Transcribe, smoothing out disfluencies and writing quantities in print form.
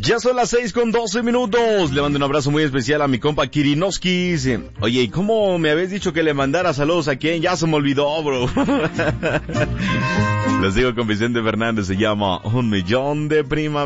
Ya son las 6:12. Le mando un abrazo muy especial a mi compa Kirinoskis. Oye, ¿y cómo me habéis dicho que le mandara saludos a quién? Ya se me olvidó, bro. Les digo con Vicente Fernández, se llama Un Millón de Primaveras.